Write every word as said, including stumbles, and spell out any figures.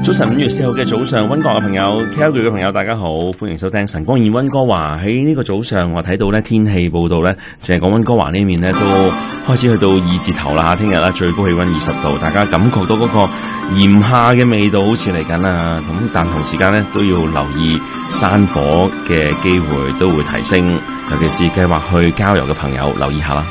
早晨五月四號嘅早上，溫哥華嘅朋友 K L 嘅朋友大家好，歡迎收聽晨光現溫哥華。喺呢個早上我睇到咧天氣報道咧，淨係講溫哥華呢面咧都開始去到二字頭啦，聽日咧最高氣溫二十度，大家感覺到嗰個炎夏嘅味道好似嚟緊啦。咁但同時間咧都要留意山火嘅機會都會提升，尤其是計劃去郊遊嘅朋友留意下啦。